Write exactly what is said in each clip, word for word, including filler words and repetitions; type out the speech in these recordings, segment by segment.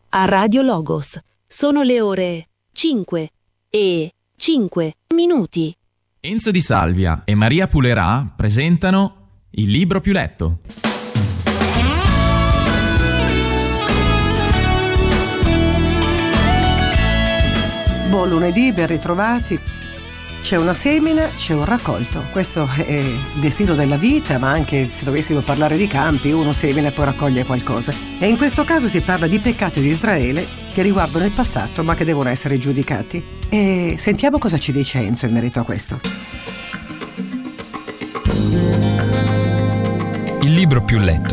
a Radio Logos. Sono le ore cinque e cinque minuti. Enzo Di Salvia e Maria Pulerà presentano Il libro più letto. Buon lunedì, ben ritrovati. C'è una semina, c'è un raccolto. Questo è il destino della vita, ma anche se dovessimo parlare di campi, uno semina e poi raccoglie qualcosa. E in questo caso si parla di peccati di Israele che riguardano il passato, ma che devono essere giudicati. E sentiamo cosa ci dice Enzo in merito a questo. Il libro più letto.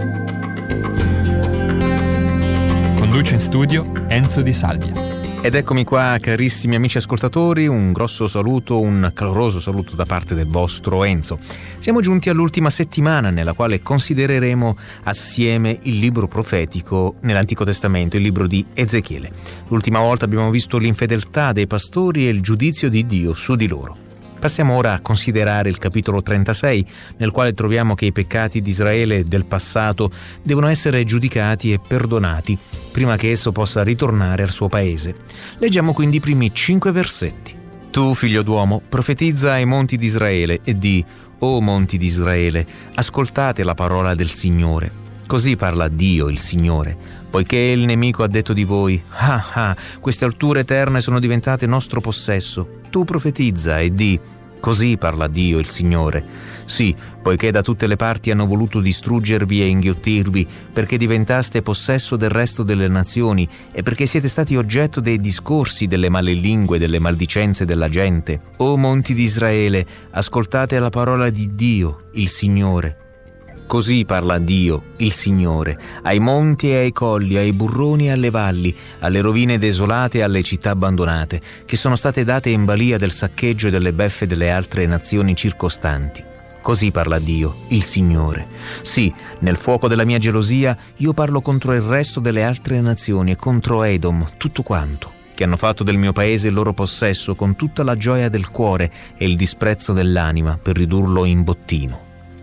Conduce in studio Enzo Di Salvia. Ed eccomi qua, carissimi amici ascoltatori, un grosso saluto, un caloroso saluto da parte del vostro Enzo. Siamo giunti all'ultima settimana nella quale considereremo assieme il libro profetico nell'Antico Testamento, il libro di Ezechiele. L'ultima volta abbiamo visto l'infedeltà dei pastori e il giudizio di Dio su di loro. Passiamo ora a considerare il capitolo trentasei, nel quale troviamo che i peccati di Israele del passato devono essere giudicati e perdonati prima che esso possa ritornare al suo paese. Leggiamo quindi i primi cinque versetti. Tu, figlio d'uomo, profetizza ai monti di Israele e di: O monti di Israele, ascoltate la parola del Signore. Così parla Dio, il Signore. Poiché il nemico ha detto di voi: ah ah, queste alture eterne sono diventate nostro possesso. Tu profetizza e di: così parla Dio, il Signore. Sì, poiché da tutte le parti hanno voluto distruggervi e inghiottirvi, perché diventaste possesso del resto delle nazioni e perché siete stati oggetto dei discorsi, delle male lingue, delle maldicenze della gente. O monti di Israele, ascoltate la parola di Dio, il Signore. Così parla Dio, il Signore, ai monti e ai colli, ai burroni e alle valli, alle rovine desolate e alle città abbandonate, che sono state date in balia del saccheggio e delle beffe delle altre nazioni circostanti. Così parla Dio, il Signore. Sì, nel fuoco della mia gelosia io parlo contro il resto delle altre nazioni e contro Edom, tutto quanto, che hanno fatto del mio paese il loro possesso con tutta la gioia del cuore e il disprezzo dell'anima per ridurlo in bottino.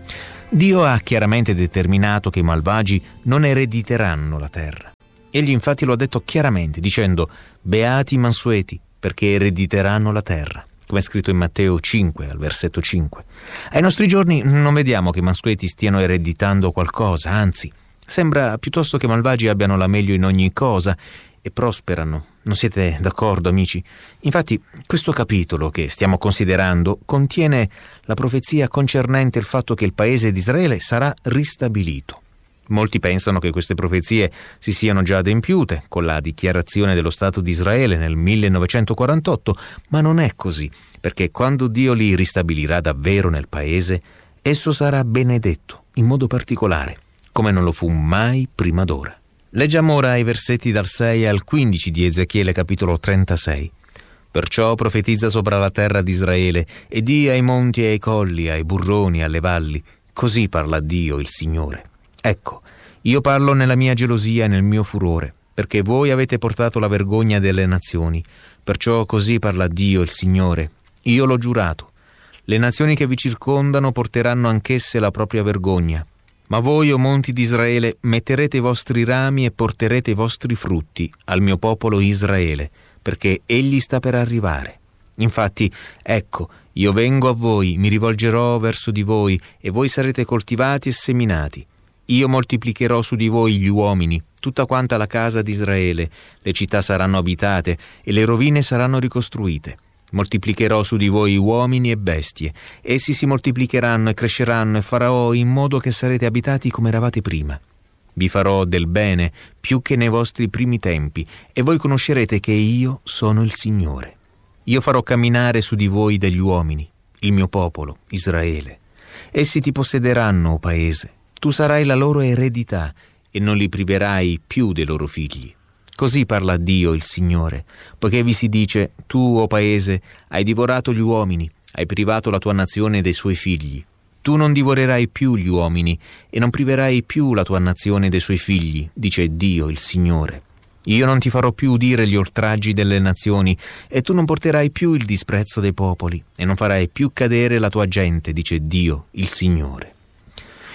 Dio ha chiaramente determinato che i malvagi non erediteranno la terra. Egli infatti lo ha detto chiaramente, dicendo: beati i mansueti, perché erediteranno la terra, come è scritto in Matteo cinque, al versetto cinque. Ai nostri giorni non vediamo che i mansueti stiano ereditando qualcosa, anzi, sembra piuttosto che i malvagi abbiano la meglio in ogni cosa e prosperano. Non siete d'accordo, amici? Infatti, questo capitolo che stiamo considerando contiene la profezia concernente il fatto che il paese di Israele sarà ristabilito. Molti pensano che queste profezie si siano già adempiute con la dichiarazione dello Stato di Israele nel millenovecentoquarantotto, ma non è così, perché quando Dio li ristabilirà davvero nel paese, esso sarà benedetto in modo particolare, come non lo fu mai prima d'ora. Leggiamo ora i versetti dal sei al quindici di Ezechiele capitolo trentasei. Perciò profetizza sopra la terra di Israele e di ai monti e ai colli, ai burroni, alle valli. Così parla Dio, il Signore. Ecco, io parlo nella mia gelosia e nel mio furore, perché voi avete portato la vergogna delle nazioni. Perciò così parla Dio, il Signore. Io l'ho giurato. Le nazioni che vi circondano porteranno anch'esse la propria vergogna. Ma voi, o monti di Israele, metterete i vostri rami e porterete i vostri frutti al mio popolo Israele, perché egli sta per arrivare. Infatti, ecco, io vengo a voi, mi rivolgerò verso di voi, e voi sarete coltivati e seminati. Io moltiplicherò su di voi gli uomini, tutta quanta la casa di Israele, le città saranno abitate e le rovine saranno ricostruite. Moltiplicherò su di voi uomini e bestie, essi si moltiplicheranno e cresceranno e farò in modo che sarete abitati come eravate prima. Vi farò del bene più che nei vostri primi tempi e voi conoscerete che io sono il Signore. Io farò camminare su di voi degli uomini, il mio popolo, Israele. Essi ti possederanno, o paese. Tu sarai la loro eredità e non li priverai più dei loro figli. Così parla Dio, il Signore, poiché vi si dice: tu, o paese, hai divorato gli uomini, hai privato la tua nazione dei suoi figli. Tu non divorerai più gli uomini e non priverai più la tua nazione dei suoi figli, dice Dio, il Signore. Io non ti farò più udire gli oltraggi delle nazioni e tu non porterai più il disprezzo dei popoli e non farai più cadere la tua gente, dice Dio, il Signore.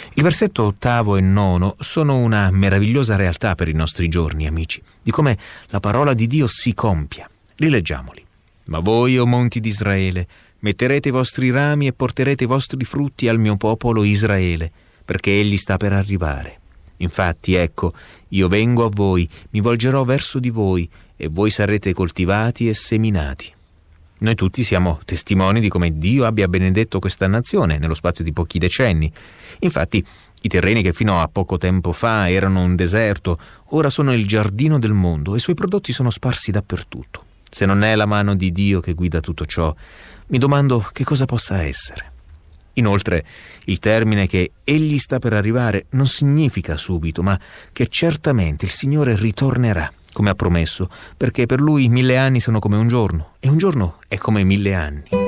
Il versetto ottavo e nono sono una meravigliosa realtà per i nostri giorni, amici, di come la parola di Dio si compia. Rileggiamoli. Ma voi, o monti di Israele, metterete i vostri rami e porterete i vostri frutti al mio popolo Israele, perché egli sta per arrivare. Infatti, ecco, io vengo a voi, mi volgerò verso di voi, e voi sarete coltivati e seminati. Noi tutti siamo testimoni di come Dio abbia benedetto questa nazione nello spazio di pochi decenni. Infatti, i terreni che fino a poco tempo fa erano un deserto, ora sono il giardino del mondo e i suoi prodotti sono sparsi dappertutto. Se non è la mano di Dio che guida tutto ciò, mi domando che cosa possa essere. Inoltre, il termine che egli sta per arrivare non significa subito, ma che certamente il Signore ritornerà, come ha promesso, perché per lui mille anni sono come un giorno, e un giorno è come mille anni.